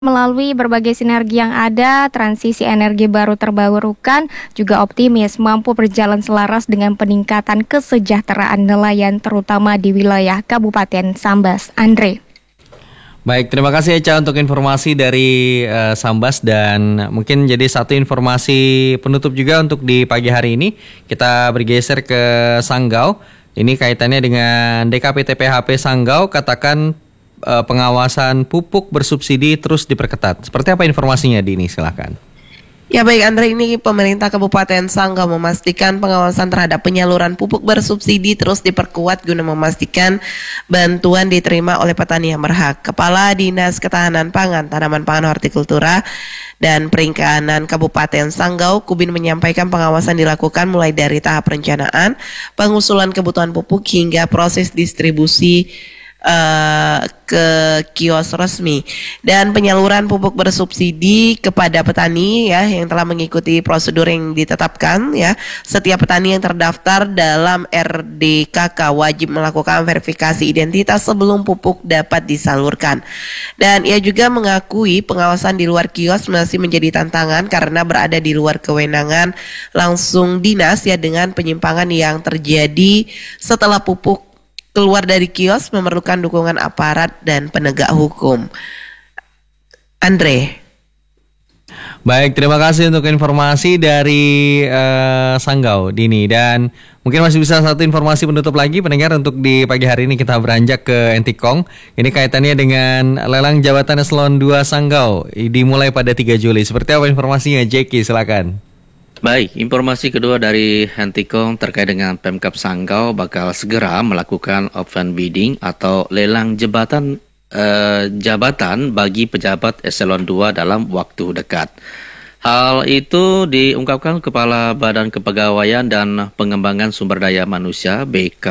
Melalui berbagai sinergi yang ada, transisi energi baru terbarukan juga optimis mampu berjalan selaras dengan peningkatan kesejahteraan nelayan terutama di wilayah Kabupaten Sambas. Andre. Baik, terima kasih Eca untuk informasi dari Sambas dan mungkin jadi satu informasi penutup juga untuk di pagi hari ini. Kita bergeser ke Sanggau. Ini kaitannya dengan DKP TPHP Sanggau katakan pengawasan pupuk bersubsidi terus diperketat. Seperti apa informasinya Dini? Silakan. Ya baik Andre, ini pemerintah Kabupaten Sanggau memastikan pengawasan terhadap penyaluran pupuk bersubsidi terus diperkuat guna memastikan bantuan diterima oleh petani yang berhak. Kepala Dinas Ketahanan Pangan, Tanaman Pangan Hortikultura dan Perikanan Kabupaten Sanggau, Kubin menyampaikan pengawasan dilakukan mulai dari tahap perencanaan, pengusulan kebutuhan pupuk hingga proses distribusi ke kios resmi dan penyaluran pupuk bersubsidi kepada petani ya yang telah mengikuti prosedur yang ditetapkan ya. Setiap petani yang terdaftar dalam RDKK wajib melakukan verifikasi identitas sebelum pupuk dapat disalurkan. Dan ia juga mengakui pengawasan di luar kios masih menjadi tantangan karena berada di luar kewenangan langsung dinas ya, dengan penyimpangan yang terjadi setelah pupuk keluar dari kios memerlukan dukungan aparat dan penegak hukum. Andre. Baik, terima kasih untuk informasi dari Sanggau, Dini. Dan mungkin masih bisa satu informasi penutup lagi, pendengar, untuk di pagi hari ini kita beranjak ke Entikong. Ini kaitannya dengan lelang jabatan eselon 2 Sanggau, dimulai pada 3 Juli. Seperti apa informasinya, Jeki? Silakan. Baik, informasi kedua dari Entikong terkait dengan Pemkab Sanggau bakal segera melakukan open bidding atau lelang jabatan bagi pejabat eselon 2 dalam waktu dekat. Hal itu diungkapkan Kepala Badan Kepegawaian dan Pengembangan Sumber Daya Manusia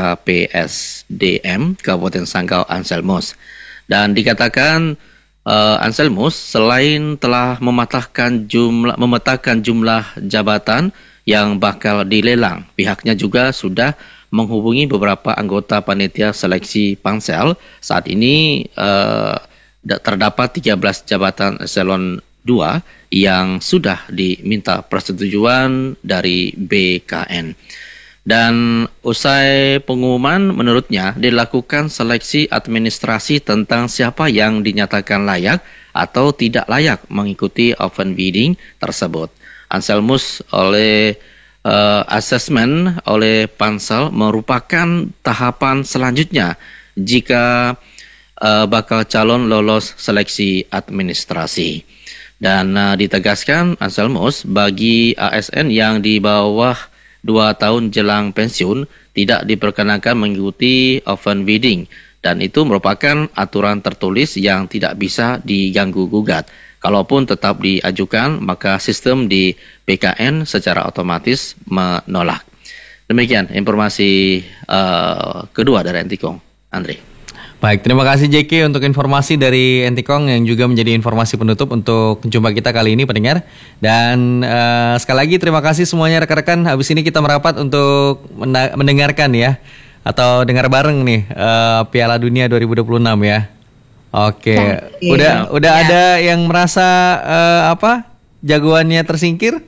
BKPSDM Kabupaten Sanggau Anselmus. Dan dikatakan Anselmus selain telah memetakan jumlah jabatan yang bakal dilelang, pihaknya juga sudah menghubungi beberapa anggota panitia seleksi pansel. Saat ini terdapat 13 jabatan eselon 2 yang sudah diminta persetujuan dari BKN. Dan usai pengumuman, menurutnya dilakukan seleksi administrasi tentang siapa yang dinyatakan layak atau tidak layak mengikuti open bidding tersebut. Anselmus oleh asesmen oleh pansel merupakan tahapan selanjutnya jika bakal calon lolos seleksi administrasi. Dan ditegaskan Anselmus bagi ASN yang di bawah 2 tahun jelang pensiun tidak diperkenakan mengikuti open bidding, dan itu merupakan aturan tertulis yang tidak bisa diganggu gugat. Kalaupun tetap diajukan, maka sistem di BKN secara otomatis menolak. Demikian informasi kedua dari Entikong, Andre. Baik, terima kasih JK untuk informasi dari Entikong yang juga menjadi informasi penutup untuk jumpa kita kali ini, pendengar. Dan sekali lagi terima kasih semuanya rekan-rekan. Habis ini kita merapat untuk mendengarkan ya, atau dengar bareng nih Piala Dunia 2026 ya. Oke, udah ada yang merasa jagoannya tersingkir?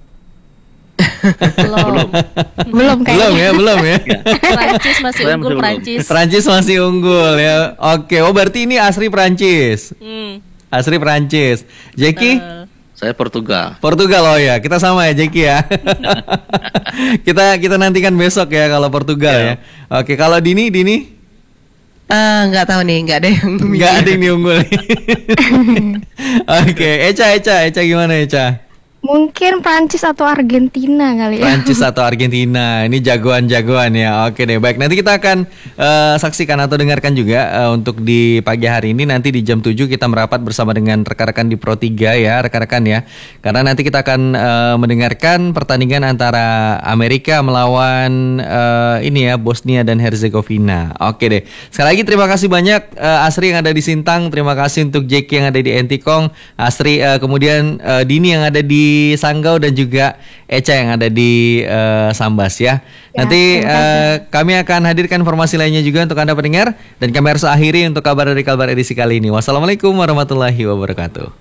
Belum kayaknya. Belum ya. Prancis masih unggul, Prancis masih unggul ya. Oke, berarti ini asli Prancis. Asli Prancis. Jeki? Saya Portugal. Oh ya, kita sama ya Jeki ya. kita nantikan besok ya kalau Portugal ya. Oke, kalau Dini? Nggak tahu nih, nggak ada yang diunggul. Oke, Eca gimana Eca? Mungkin Prancis atau Argentina kali ya. Prancis atau Argentina, ini jagoan-jagoan ya. Oke deh, baik. Nanti kita akan saksikan atau dengarkan juga untuk di pagi hari ini. Nanti di jam 7 kita merapat bersama dengan rekan-rekan di Pro 3 ya, rekan-rekan ya. Karena nanti kita akan mendengarkan pertandingan antara Amerika melawan Bosnia dan Herzegovina. Oke deh. Sekali lagi terima kasih banyak Asri yang ada di Sintang. Terima kasih untuk Jeki yang ada di Entikong, Asri kemudian Dini yang ada di di Sanggau dan juga Eca yang ada di Sambas ya. Nanti kami akan hadirkan informasi lainnya juga untuk Anda pendengar, dan kami harus akhiri untuk kabar dari Kalbar edisi kali ini. Wassalamualaikum warahmatullahi wabarakatuh.